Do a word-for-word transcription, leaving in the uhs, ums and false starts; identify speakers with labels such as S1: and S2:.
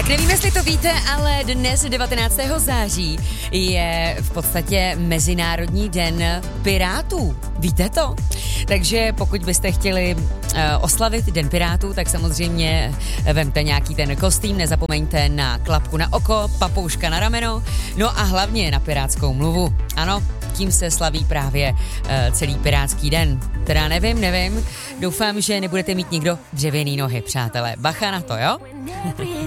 S1: Nevím, jestli to víte, ale dnes devatenáctého září je v podstatě Mezinárodní den pirátů. Víte to? Takže pokud byste chtěli uh, oslavit Den pirátů, tak samozřejmě vemte nějaký ten kostým, nezapomeňte na klapku na oko, papouška na rameno, no a hlavně na pirátskou mluvu. Ano, tím se slaví právě uh, celý pirátský den. Teda nevím, nevím, doufám, že nebudete mít nikdo dřevěný nohy, přátelé. Bacha na to, jo?